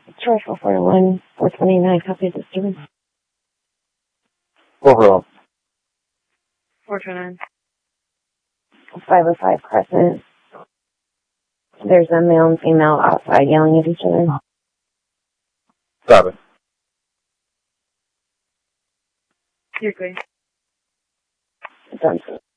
Troy 441, 429, copy the disturbance. 441. 429. 505 Crescent. There's a male and female outside yelling at each other. Stop it. You're clear. Done.